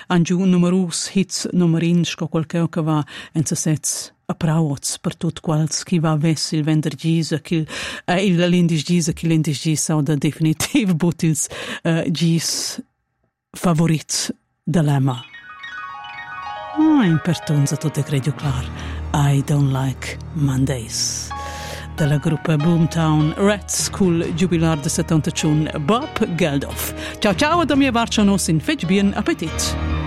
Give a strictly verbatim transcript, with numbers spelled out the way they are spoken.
han giù numerus hits numerin sco qualche che va en se sets a pravots per tot quals chi va ves il vendergis che uh, il l'indis gis che l'indis gis sau da definitiv butils uh, gis favorits de l'ema. Ah, in pertunza tutte credo clar. I don't like Mondays. Della gruppa Boomtown Rats col jubilar de settantacinque Bob Geldof. Ciao ciao da mia varcia nos in fetch bien appetit.